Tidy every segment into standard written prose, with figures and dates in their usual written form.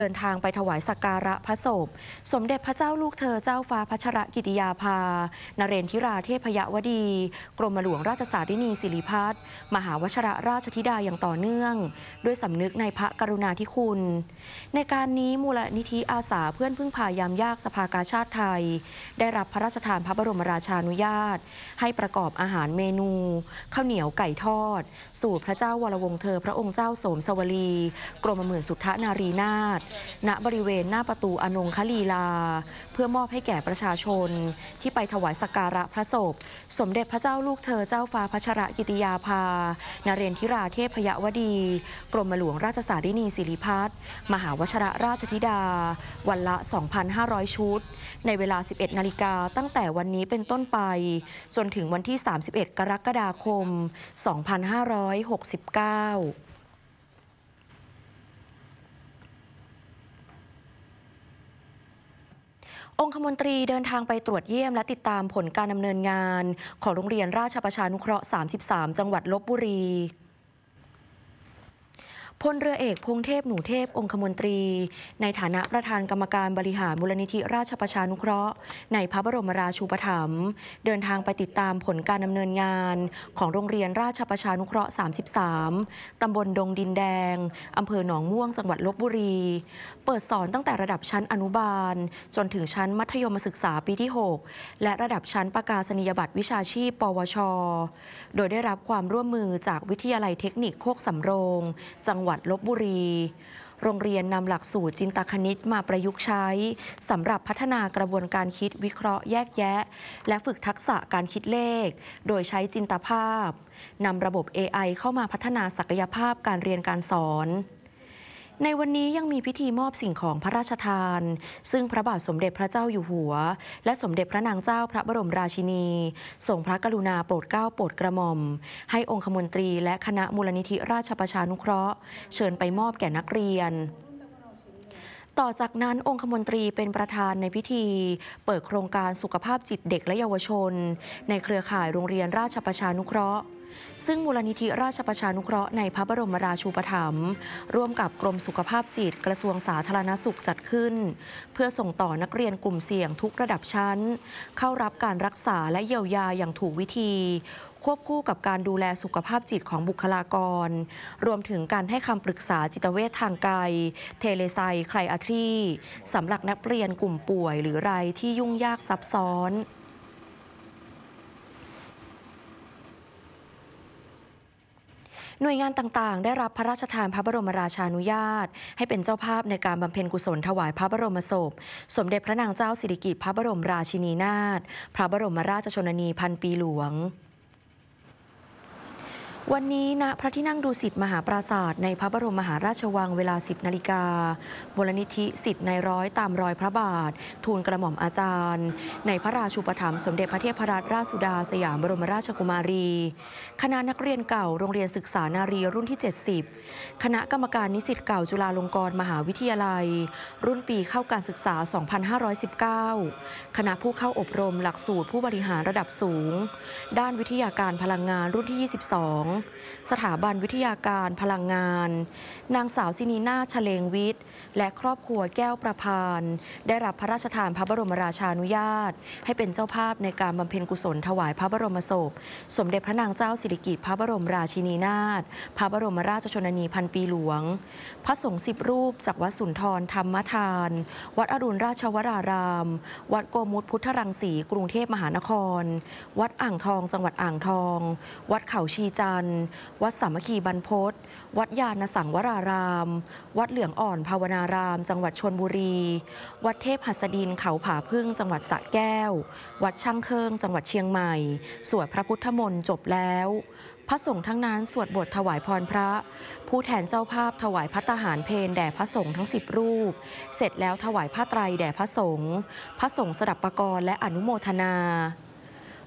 เดินทางไปถวายสักการะพระศพสมเด็จพระเจ้าลูกเธอเจ้าฟ้าพัชรกิติยาภานเรนทิราเทพยวดีกรมหลวงราชสารินีสิริพัฒน์มหาวชรราชธิดาอย่างต่อเนื่องด้วยสำนึกในพระกรุณาธิคุณในการนี้มูลนิธิอาสาเพื่อนพึ่งพายามยากสภากาชาติไทยได้รับพระราชทานพระบรมราชานุญาตให้ประกอบอาหารเมนูข้าวเหนียวไก่ทอดสูตรพระเจ้าวรวงศ์เธอพระองค์เจ้าโสมสวลีกรมหมื่นสุทธนารีนาถณบริเวณหน้าประตูอนงคลีลาเพื่อมอบให้แก่ประชาชนที่ไปถวายสักการะพระศพสมเด็จพระเจ้าลูกเธอเจ้าฟ้าพัชรกิติยาภานเรนทิราเทพยวดีกรมหลวงราชสารินีสิริพัฒน์มหาวชรราชธิดาวันละ 2,500 ชุดในเวลา 11 นาฬิกาตั้งแต่วันนี้เป็นต้นไปจนถึงวันที่ 31 กรกฎาคม 2569องคมนตรีเดินทางไปตรวจเยี่ยมและติดตามผลการดำเนินงานของโรงเรียนราชประชานุเคราะห์ 33 จังหวัดลพบุรีพลเรือเอกพงษ์เทพหนูเทพองคมนตรีในฐานะประธานกรรมการบริหารมูลนิธิราชประชานุเคราะห์ในพระบรมราชูปถัมภ์เดินทางไปติดตามผลการดำเนินงานของโรงเรียนราชประชานุเคราะห์ 33 ตำบลดงดินแดงอำเภอหนองม่วงจังหวัดลพบุรีเปิดสอนตั้งแต่ระดับชั้นอนุบาลจนถึงชั้นมัธยมศึกษาปีที่ 6 และระดับชั้นประกาศนียบัตรวิชาชีพปวชโดยได้รับความร่วมมือจากวิทยาลัยเทคนิคโคกสำโรงจังหวัดลพบุรีโรงเรียนนำหลักสูตรจินตคณิตมาประยุกต์ใช้สำหรับพัฒนากระบวนการคิดวิเคราะห์แยกแยะและฝึกทักษะการคิดเลขโดยใช้จินตภาพนำระบบ AI เข้ามาพัฒนาศักยภาพการเรียนการสอนในวันนี้ยังมีพิธีมอบสิ่งของพระราชทานซึ่งพระบาทสมเด็จพระเจ้าอยู่หัวและสมเด็จพระนางเจ้าพระบรมราชินีทรงพระกรุณาโปรดเกล้าโปรดกระหม่อมให้องคมนตรีและคณะมูลนิธิราชประชานุเคราะห์เชิญไปมอบแก่นักเรียนต่อจากนั้นองคมนตรีเป็นประธานในพิธีเปิดโครงการสุขภาพจิตเด็กและเยาวชนในเครือข่ายโรงเรียนราชประชานุเคราะห์ซึ่งมูลนิธิราชประชานุเคราะห์ในพระบรมราชูปถัมภ์ร่วมกับกรมสุขภาพจิตกระทรวงสาธารณสุขจัดขึ้นเพื่อส่งต่อนักเรียนกลุ่มเสี่ยงทุกระดับชั้นเข้ารับการรักษาและเยียวยาอย่างถูกวิธีควบคู่กับการดูแลสุขภาพจิตของบุคลากรรวมถึงการให้คำปรึกษาจิตเวชทางกายเทเลไซไคลอาทรีสำหรับนักเรียนกลุ่มป่วยหรือรายที่ยุ่งยากซับซ้อนหน่วยงานต่างๆได้รับพระราชทานพระบรมราชานุญาตให้เป็นเจ้าภาพในการบำเพ็ญกุศลถวายพระบรมศพสมเด็จพระนางเจ้าสิริกิติ์พระบรมราชินีนาถพระบรมราชชนนีพันปีหลวงวันนี้ณพระที่นั่งดุสิตมหาปราสาทในพระบรมมหาราชวังเวลา 10 นาฬิกามูลนิธิสิทธิ์ในร้อยตามรอยพระบาททูลกระหม่อมอาจารย์ในพระราชูปถัมภ์สมเด็จพระเทพรัตนราชสุดาสยามบรมราชกุมารีคณะนักเรียนเก่าโรงเรียนศึกษานารีรุ่นที่ 70คณะกรรมการนิสิตเก่าจุฬาลงกรณ์มหาวิทยาลัยรุ่นปีเข้าการศึกษา 2519 คณะผู้เข้าอบรมหลักสูตรผู้บริหารระดับสูงด้านวิทยาการพลังงานรุ่นที่ 22สถาบันวิทยาการพลังงานนางสาวซินีนาถ เฉลงวิทย์และครอบครัวแก้วประพานได้รับพระราชทานพระบรมราชานุญาตให้เป็นเจ้าภาพในการบำเพ็ญกุศลถวายพระบรมศพสมเด็จพระนางเจ้าสิริกิติ์พระบรมราชินีนาถพระบรมราชชนนีพันปีหลวงพระสงฆ์10 รูปจากวัดสุนทรธรรมทานวัดอรุณราชวรารามวัดโกมุตพุทธรังสีกรุงเทพมหานครวัดอ่างทองจังหวัดอ่างทองวัดเขาชีจันทร์วัดสามัคคีบรรพตวัดญาณสังวรารามวัดเหลืองอ่อนภาวนารามจังหวัดชลบุรีวัดเทพหัสดินเขาผาพึ่งจังหวัดสระแก้ววัดช่างเคิงจังหวัดเชียงใหม่สวดพระพุทธมนต์จบแล้วพระสงฆ์ทั้งนั้นสวดบทถวายพรพระผู้แทนเจ้าภาพถวายภัตตาหารเพลแด่พระสงฆ์ทั้ง10 รูปเสร็จแล้วถวายผ้าไตรแด่พระสงฆ์สดับปกรณ์และอนุโมทนา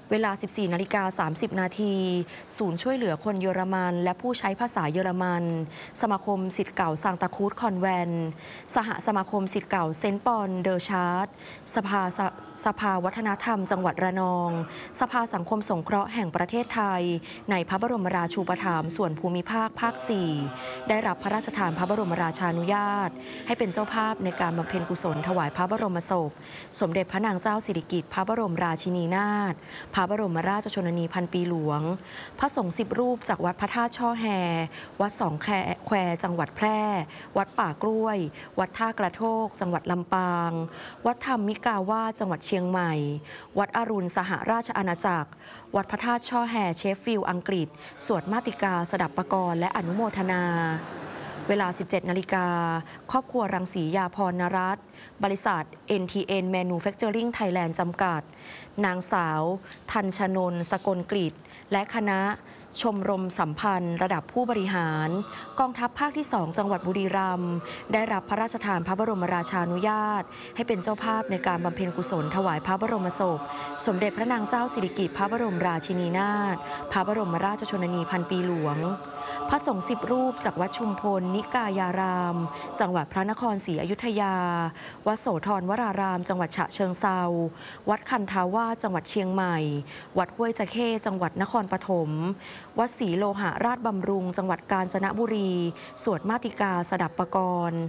เวลา 14:30 นาทีศูนย์ช่วยเหลือคนเยอรมันและผู้ใช้ภาษาเยอรมันสมาคมศิษย์เก่าซางตาครูดคอนแวนต์สมาคมศิษย์เก่าเซนต์ปอนเดอชาร์ดสภาวัฒนธรรมจังหวัดระนองสภาสังคมสงเคราะห์แห่งประเทศไทยในพระบรมราชูปถัมภ์ส่วนภูมิภาคภาค 4 ได้รับพระราชทานพระบรมราชานุญาตให้เป็นเจ้าภาพในการบำเพ็ญกุศลถวายพระบรมศพสมเด็จพระนางเจ้าสิริกิติ์พระบรมราชินีนาถพระบรมราชชนนีพันปีหลวงพระสงฆ์10 รูปจากวัดพระธาตุช่อแฮวัดสองแควจังหวัดแพร่วัดป่ากล้วยวัดท่ากระโทกจังหวัดลำปางวัดธรรมมิกาวาสจังหวัดเชียงใหม่วัดอรุณสหราชอาณาจักรวัดพระธาตุช่อแฮเชฟฟิลด์อังกฤษสวดมาติกาสดับปกรณ์และอนุโมทนาเวลา 17 นาฬิกาครอบครัวรังสียาพรณรัตน์บริษัท NTN Manufacturing Thailand จำกัดนางสาวทันชนนท์สกลกฤษและคณะชมรมสัมพันธ์ระดับผู้บริหารกองทัพภาคที่ 2 จังหวัดบุรีรัมย์ได้รับพระราชทานพระบรมราชานุญาตให้เป็นเจ้าภาพในการบำเพ็ญกุศลถวายพระบรมศพสมเด็จพระนางเจ้าสิริกิติ์พระบรมราชินีนาถพระบรมราชชนนีพันปีหลวงพระสงฆ์10 รูปจากวัดชุมพลนิกายารามจังหวัดพระนครศรีอยุธยาวัดโสธรวรารามจังหวัดฉะเชิงเทราวัดคันธาวาสจังหวัดเชียงใหม่วัดห้วยจะเข้จังหวัดนครปฐมวัดศรีโลหะราชบำรุงจังหวัดกาญจนบุรีสวดมาติกาสดับปกรณ์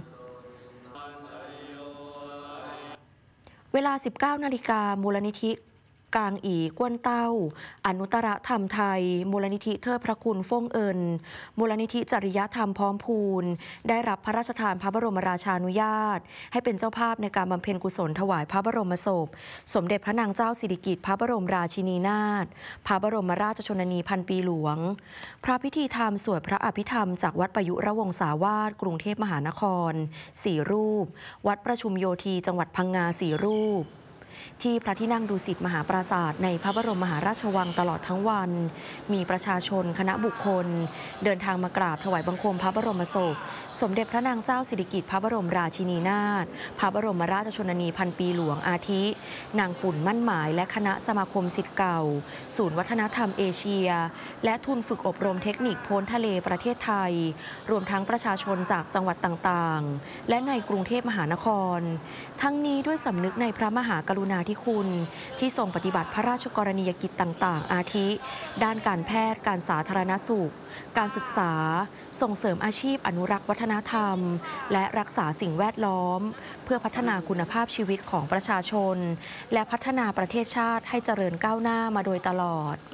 เวลา 19 นาฬิกามูลนิธิกลางอีกวนเต้าอนุตตรธรรมไทยมูลนิธิเทิดพระคุณฟ่งเอิญมูลนิธิจริยธรรมพร้อมพูนได้รับพระราชทานพระบรมราชานุญาตให้เป็นเจ้าภาพในการบำเพ็ญกุศลถวายพระบรมศพสมเด็จพระนางเจ้าสิริกิติ์พระบรมราชินีนาถพระบรมราชชนนีพันปีหลวงพระพิธีธรรมสวดพระอภิธรรมจากวัดประยุรวงศาวาสกรุงเทพมหานคร4 รูปวัดประชุมโยธีจังหวัดพังงา4 รูปที่พระที่นั่งดุสิตมหาปราสาทในพระบรมมหาราชวังตลอดทั้งวันมีประชาชนคณะบุคคลเดินทางมากราบถวายบังคมพระบรมศพสมเด็จพระนางเจ้าสิริกิติ์พระบรมราชินีนาถพระบรมราชชนนีพันปีหลวงอาทินางปุ่นมั่นหมายและคณะสมาคมศิษย์เก่าศูนย์วัฒนธรรมเอเชียและทุนฝึกอบรมเทคนิคโพ้นทะเลประเทศไทยรวมทั้งประชาชนจากจังหวัดต่างๆและในกรุงเทพมหานครทั้งนี้ด้วยสำนึกในพระมหากรุณาธิคุณที่ทรงปฏิบัติพระราชกรณียกิจต่างๆอาทิด้านการแพทย์การสาธารณสุขการศึกษาส่งเสริมอาชีพอนุรักษ์วัฒนธรรมและรักษาสิ่งแวดล้อมเพื่อพัฒนาคุณภาพชีวิตของประชาชนและพัฒนาประเทศชาติให้เจริญก้าวหน้ามาโดยตลอด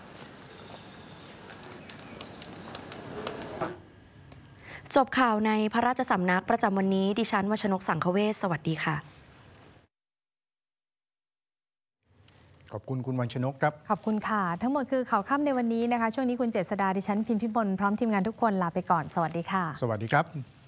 จบข่าวในพระราชสำนักประจำวันนี้ดิฉันวชนกสังคเวชสวัสดีค่ะขอบคุณคุณวันชนกครับขอบคุณค่ะทั้งหมดคือข่าวค่ำในวันนี้นะคะช่วงนี้คุณเจษดาดิฉันพิมพิมลพร้อมทีมงานทุกคนลาไปก่อนสวัสดีค่ะสวัสดีครับ